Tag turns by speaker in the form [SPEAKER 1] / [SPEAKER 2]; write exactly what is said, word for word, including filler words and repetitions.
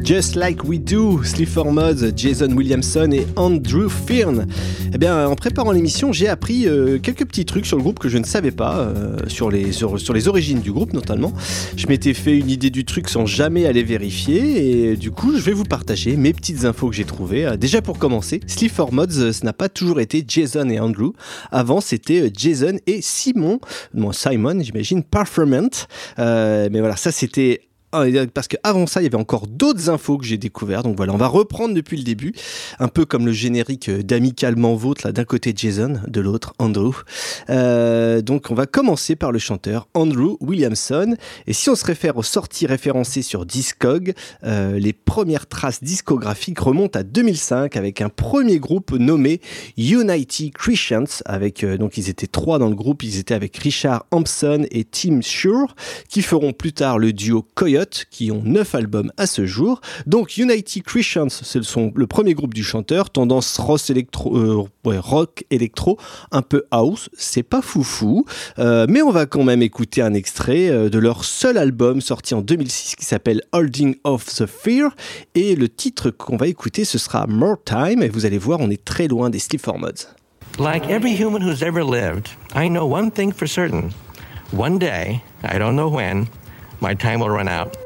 [SPEAKER 1] Just Like We Do, Sleaford Mods, Jason Williamson et Andrew Fearn. Eh bien, en préparant l'émission, j'ai appris euh, quelques petits trucs sur le groupe que je ne savais pas, euh, sur, les, sur, sur les origines du groupe notamment. Je m'étais fait une idée du truc sans jamais aller vérifier et du coup, je vais vous partager mes petites infos que j'ai trouvées. Euh, déjà pour commencer, Sleaford Mods, euh, ce n'a pas toujours été Jason et Andrew. Avant, c'était euh, Jason et Simon, non, Simon, j'imagine, Performant. Euh, mais voilà, ça c'était... Parce qu'avant ça, il y avait encore d'autres infos que j'ai découvertes. Donc voilà, on va reprendre depuis le début. Un peu comme le générique d'Amicalement Vôtre, là, d'un côté Jason, de l'autre Andrew. Euh, donc on va commencer par le chanteur Andrew Williamson. Et si on se réfère aux sorties référencées sur Discog, euh, les premières traces discographiques remontent à deux mille cinq avec un premier groupe nommé United Christians. Avec, euh, donc ils étaient trois dans le groupe. Ils étaient avec Richard Hampson et Tim Shure, qui feront plus tard le duo Coyote, qui ont neuf albums à ce jour. Donc United Christians, c'est le, son, le premier groupe du chanteur, tendance rock électro, euh, ouais, rock électro, un peu house, c'est pas foufou, euh, mais on va quand même écouter un extrait euh, de leur seul album sorti en deux mille six qui s'appelle Holding of the Fear, et le titre qu'on va écouter ce sera More Time, et vous allez voir, on est très loin des Sleaford Mods.
[SPEAKER 2] Like every human who's ever lived, I know one thing for certain. One day, I don't know when, my time will run out.